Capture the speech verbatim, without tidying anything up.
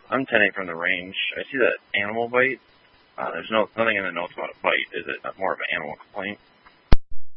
I'm ten eight from the range. I see that animal bite. Uh, there's no nothing in the notes about a bite. Is it more of an animal complaint?